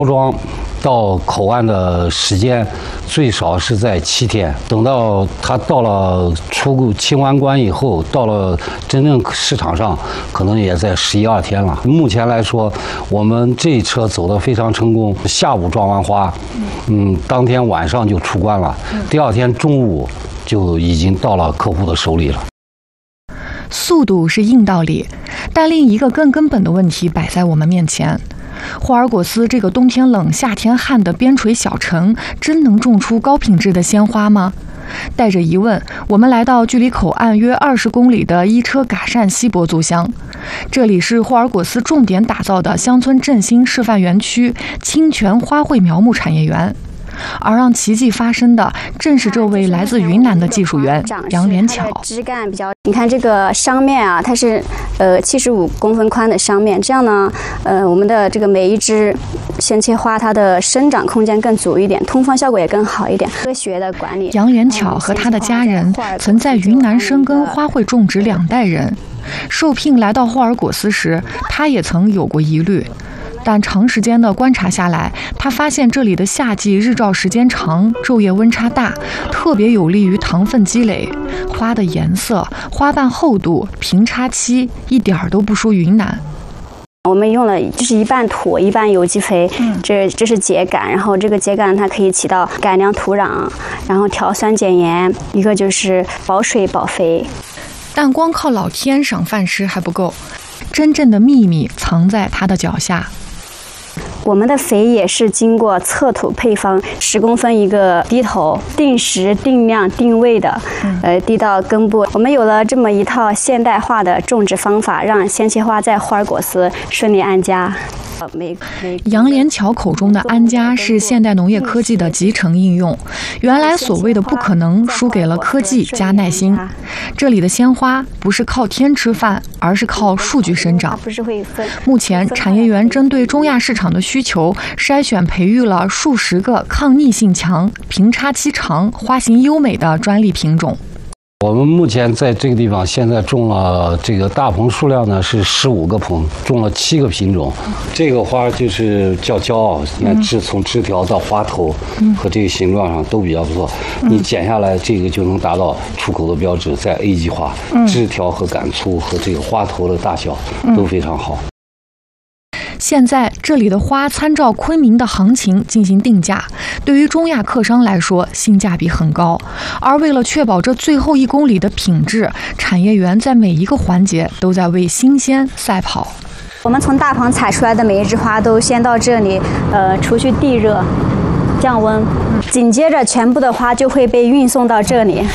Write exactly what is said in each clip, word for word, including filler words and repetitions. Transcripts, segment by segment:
包装到口岸的时间最少是在七天，等到它到了出清完关以后，到了真正市场上，可能也在十一二天了。目前来说，我们这一车走得非常成功，下午装完花，嗯，当天晚上就出关了，第二天中午就已经到了客户的手里了。 速度是硬道理，但另一个更根本的问题摆在我们面前。霍尔果斯这个冬天冷夏天旱的边陲小城，真能种出高品质的鲜花吗？带着疑问，我们来到距离口岸约二十公里的伊车嘎善西博族乡，这里是霍尔果斯重点打造的乡村振兴示范园区清泉花卉苗木产业园。而让奇迹发生的，正是这位来自云南的技术员杨连巧。 枝干比较，你看这个商面啊，它是呃七十五公分宽的商面，这样呢，呃，我们的这个每一枝鲜切花，它的生长空间更足一点，通风效果也更好一点。科学的管理。 杨连巧和他的家人曾在云南深耕花卉种植两代人，受聘来到霍尔果斯时，他也曾有过疑虑。但长时间的观察下来，他发现这里的夏季日照时间长，昼夜温差大，特别有利于糖分积累。花的颜色、花瓣厚度、平插期一点儿都不输云南。 我们用了就是一半土一半有机肥，这这是秸秆，然后这个秸秆它可以起到改良土壤，然后调酸碱盐，一个就是保水保肥。 但光靠老天赏饭吃还不够，真正的秘密藏在他的脚下。 我们的肥也是经过测土配方，十公分一个滴头，定时、定量、定位的，呃，滴到根部。我们有了这么一套现代化的种植方法，让鲜切花在霍尔果斯顺利安家。 杨连巧口中的安家是现代农业科技的集成应用，原来所谓的不可能输给了科技加耐心。这里的鲜花不是靠天吃饭，而是靠数据生长。目前产业园针对中亚市场的需求，筛选培育了数十个抗逆性强、平插期长、花型优美的专利品种。 我们目前在这个地方现在种了这个大棚数量呢是十五个棚，种了七个品种。这个花就是叫骄傲，你看枝从枝条到花头和这个形状上都比较不错。你剪下来这个就能达到出口的标志，在 A 级花，枝条和杆粗和这个花头的大小都非常好。 现在这里的花参照昆明的行情进行定价，对于中亚客商来说性价比很高。而为了确保这最后一公里的品质，产业园在每一个环节都在为新鲜赛跑。 我们从大棚采出来的每一枝花都先到这里，呃，除去地热、降温，紧接着全部的花就会被运送到这里。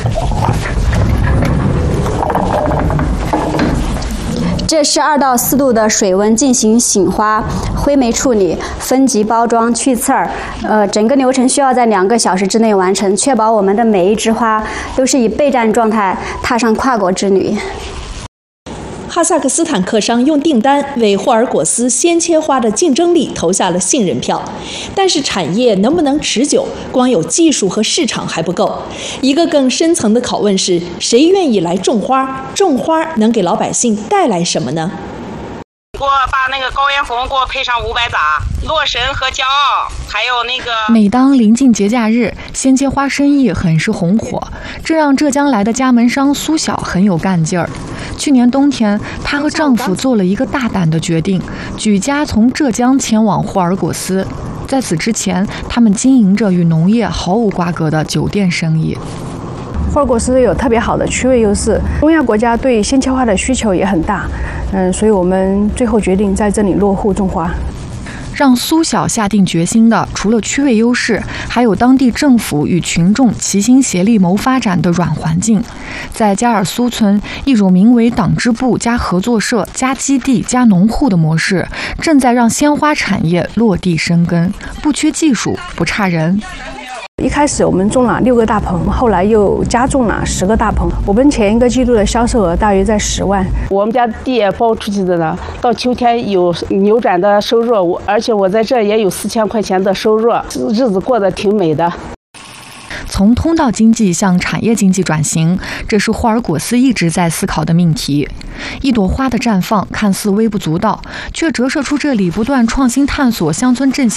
这是二到四度的水温进行醒花、灰霉处理、分级包装、去刺儿，呃，整个流程需要在两个小时之内完成，确保我们的每一枝花都是以备战状态踏上跨国之旅。 哈萨克斯坦客商用订单为霍尔果斯鲜切花的竞争力投下了信任票，但是产业能不能持久，光有技术和市场还不够。一个更深层的拷问是：谁愿意来种花？种花能给老百姓带来什么呢？ 给我把那个高原红给我配上五百扎，洛神和骄傲，还有那个。 每当临近节假日，鲜切花生意很是红火，这让浙江来的加盟商苏晓很有干劲儿。去年冬天，她和丈夫做了一个大胆的决定，举家从浙江前往霍尔果斯。在此之前，他们经营着与农业毫无瓜葛的酒店生意。 霍尔果斯有特别好的区位优势，中亚国家对鲜切花的需求也很大，嗯，所以我们最后决定在这里落户种花。 让苏晓下定决心的，除了区位优势，还有当地政府与群众齐心协力谋发展的软环境。在加尔苏村，一种名为党支部加合作社加基地加农户的模式，正在让鲜花产业落地生根，不缺技术，不差人。 一开始我们种了六个大棚，后来又加种了十个大棚。我们前一个季度的销售额大约在十万。 我们家地也包出去的呢，到秋天有扭转的收入，我而且我在这也有四千块钱的收入，日子过得挺美的。 从通道经济向产业经济转型，这是霍尔果斯一直在思考的命题。一朵花的绽放看似微不足道，却折射出这里不断创新探索乡村振兴